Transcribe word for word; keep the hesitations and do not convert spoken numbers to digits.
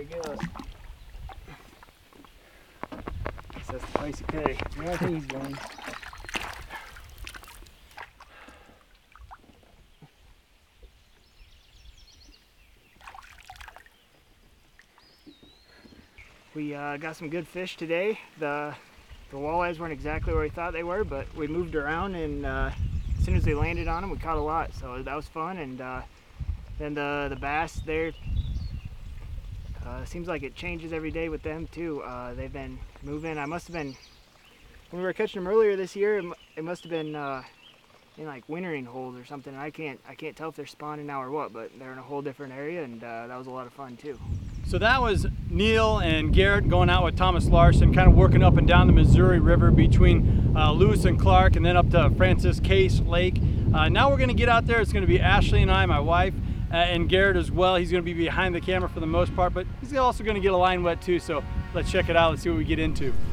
he goes. Guess that's the price you pay. Yeah, I think he's going. We uh, got some good fish today. The the walleyes weren't exactly where we thought they were, but we moved around, and uh, as soon as we landed on them, we caught a lot. So that was fun. And uh, then the the bass there. Uh, seems like it changes every day with them too. Uh, they've been moving. I must have been when we were catching them earlier this year. It, it must have been uh, in like wintering holes or something. I can't I can't tell if they're spawning now or what, but they're in a whole different area, and uh, that was a lot of fun too. So that was Neil and Garrett going out with Thomas Larson, kind of working up and down the Missouri River between uh, Lewis and Clark, and then up to Francis Case Lake. Uh, now we're going to get out there. It's going to be Ashley and I, my wife, uh, and Garrett as well. He's going to be behind the camera for the most part, but he's also going to get a line wet too. So let's check it out. Let's see what we get into.